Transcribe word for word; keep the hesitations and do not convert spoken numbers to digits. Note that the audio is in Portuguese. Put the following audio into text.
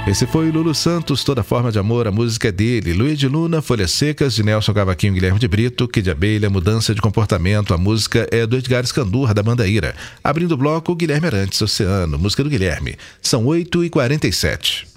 Esse foi o Lulu Santos, Toda Forma de Amor, a música é dele. Luiz de Luna, Folhas Secas, de Nelson Cavaquinho e Guilherme de Brito. Que de Abelha, Mudança de Comportamento, a música é do Edgar Escandurra, da banda Ira. Abrindo o bloco, Guilherme Arantes, Oceano, música do Guilherme. São oito e quarenta e sete.